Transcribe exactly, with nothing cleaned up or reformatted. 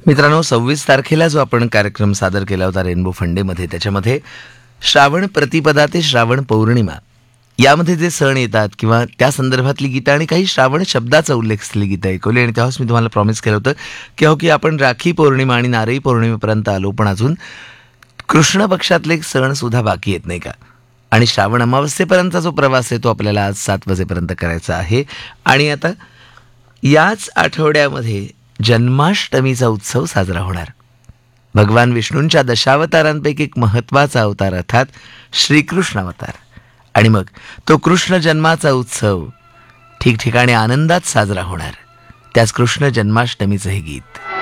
मित्रांनो, सव्वीस तारखेला जो आपण कार्यक्रम सादर केला होता रेनबो फंडेमध्ये, त्याच्यामध्ये श्रावण प्रतिपदा ते श्रावण पौर्णिमा यामध्ये जे सण येतात किंवा त्या संदर्भातली गीतं आणि काही श्रावण शब्दाचा उल्लेख असलेली गीतं ऐकवली. आणि तेव्हाच मी तुम्हाला प्रॉमिस केलं होतं की हो की आपण राखी पौर्णिमा आणि नारळी पौर्णिमेपर्यंत आलो, पण अजून कृष्ण पक्षातले सण सुद्धा बाकी येत नाही का. आणि श्रावण अमावस्येपर्यंतचा जो प्रवास आहे तो आपल्याला आज सात वाजेपर्यंत करायचा आहे. आणि आता याच आठवड्यामध्ये जन्माष्टमीचा उत्सव साजरा होणार. भगवान विष्णूंच्या दशावतारांपैकी एक महत्त्वाचा अवतार अर्थात श्रीकृष्ण अवतार. आणि मग तो कृष्ण जन्माचा उत्सव ठिकठिकाणी आनंदात साजरा होणार. त्याच कृष्ण जन्माष्टमीचं हे गीत.